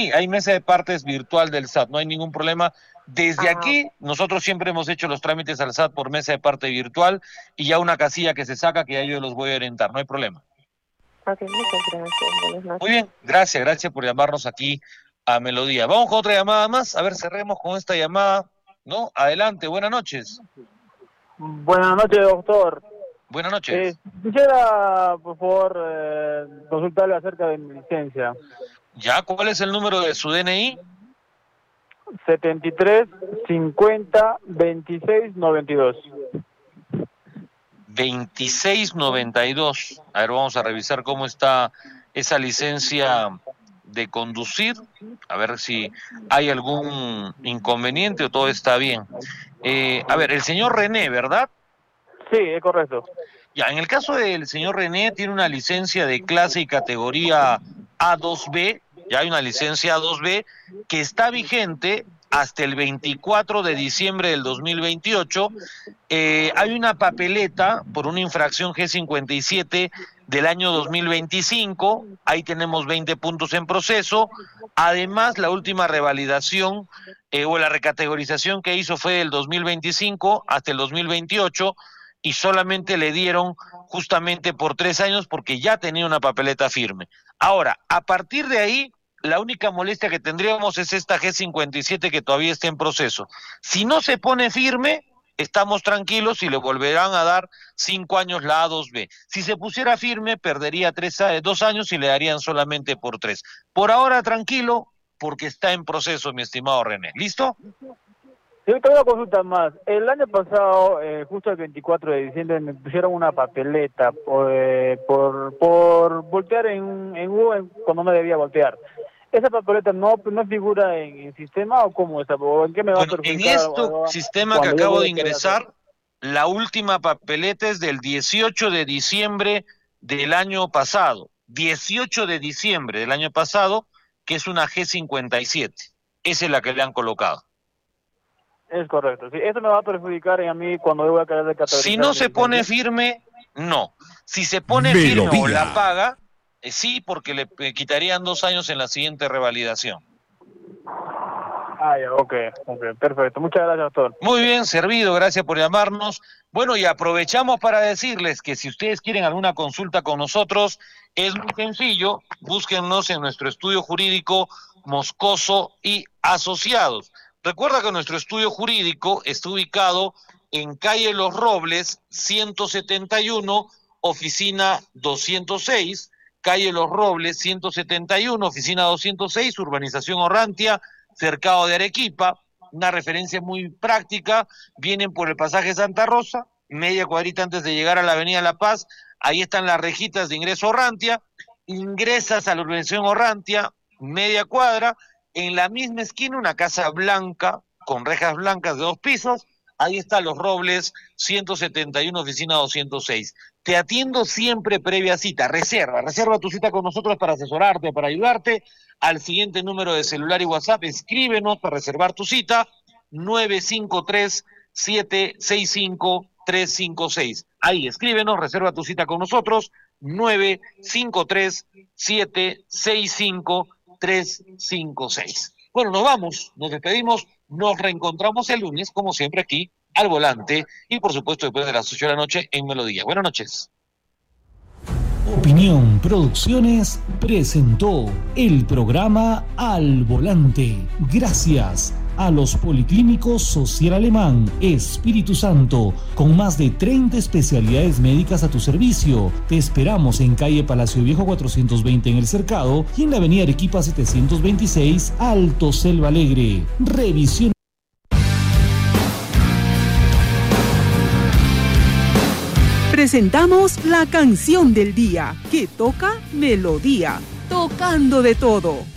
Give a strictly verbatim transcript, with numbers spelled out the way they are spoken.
Sí, hay mesa de partes virtual del S A T, no hay ningún problema. Desde Ajá. aquí, nosotros siempre hemos hecho los trámites al S A T por mesa de parte virtual y ya una casilla que se saca que ya yo los voy a orientar, no hay problema. Ok, muchas gracias. Buenas Muy noches. bien, gracias, gracias por llamarnos aquí a Melodía. Vamos con otra llamada más, a ver, cerremos con esta llamada, ¿no? Adelante, buenas noches. Buenas noches, doctor. Buenas Eh, noches. quisiera, por favor, eh, consultarle acerca de mi licencia. ¿Ya? ¿Cuál es el número de su D N I? setenta y tres, cincuenta, veintiséis, noventa y dos. veintiséis noventa y dos. A ver, vamos a revisar cómo está esa licencia de conducir, a ver si hay algún inconveniente o todo está bien. Eh, a ver, el señor René, ¿verdad? Sí, es correcto. Ya, en el caso del señor René, tiene una licencia de clase y categoría A dos B, ya hay una licencia A dos B que está vigente hasta el veinticuatro de diciembre del dos mil veintiocho. Eh, hay una papeleta por una infracción G cincuenta y siete del año dos mil veinticinco, ahí tenemos veinte puntos en proceso. Además, la última revalidación eh, o la recategorización que hizo fue del dos mil veinticinco hasta el dos mil veintiocho, y solamente le dieron justamente por tres años porque ya tenía una papeleta firme. Ahora, a partir de ahí, la única molestia que tendríamos es esta G cincuenta y siete que todavía está en proceso. Si no se pone firme, estamos tranquilos y le volverán a dar cinco años la A dos B. Si se pusiera firme, perdería tres, dos años y le darían solamente por tres. Por ahora, tranquilo, porque está en proceso, mi estimado René. ¿Listo? Yo tengo una consulta más. El año pasado, eh, justo el veinticuatro de diciembre, me pusieron una papeleta por eh, por, por voltear en, en U cuando no debía voltear. ¿Esa papeleta no no figura en el sistema o cómo está? ¿O en qué me va Bueno, a en perjudicar este sistema que cuando yo acabo voy de a querer ingresar, hacer? la última papeleta es del dieciocho de diciembre del año pasado. dieciocho de diciembre del año pasado, que es una G cincuenta y siete. Esa es la que le han colocado. Es correcto, sí. Eso me va a perjudicar a mí cuando yo voy a querer recategorizar Si no mi se pone licencia. firme, no. Si se pone firme o la paga, eh, sí, porque le eh, quitarían dos años en la siguiente revalidación. Ah, ya, ok, ok, perfecto. Muchas gracias, doctor. Muy bien, servido, gracias por llamarnos. Bueno, y aprovechamos para decirles que si ustedes quieren alguna consulta con nosotros, es muy sencillo, búsquennos en nuestro estudio jurídico Moscoso y Asociados. Recuerda que nuestro estudio jurídico está ubicado en calle Los Robles, ciento setenta y uno, oficina doscientos seis, calle Los Robles, ciento setenta y uno, oficina doscientos seis, urbanización Orrantia, cercado de Arequipa. Una referencia muy práctica, vienen por el pasaje Santa Rosa, media cuadrita antes de llegar a la avenida La Paz, ahí están las rejitas de ingreso Orrantia, ingresas a la urbanización Orrantia, media cuadra, en la misma esquina una casa blanca, con rejas blancas de dos pisos, ahí está Los Robles, ciento setenta y uno, oficina doscientos seis. Te atiendo siempre previa cita, reserva, reserva tu cita con nosotros para asesorarte, para ayudarte, al siguiente número de celular y WhatsApp, escríbenos para reservar tu cita, nueve cinco tres, siete seis cinco, tres cinco seis. Ahí, escríbenos, reserva tu cita con nosotros, nueve cinco tres, siete seis cinco, tres cinco seis. Bueno, nos vamos, nos despedimos, nos reencontramos el lunes, como siempre, aquí, al volante, y por supuesto después de las ocho de la noche en Melodía. Buenas noches. Opinión Producciones presentó el programa Al Volante. Gracias a los Policlínicos Social Alemán Espíritu Santo, con más de treinta especialidades médicas a tu servicio. Te esperamos en calle Palacio Viejo cuatrocientos veinte en El Cercado y en la avenida Arequipa setecientos veintiséis, Alto Selva Alegre. Revisión. Presentamos la canción del día, que toca Melodía, tocando de todo.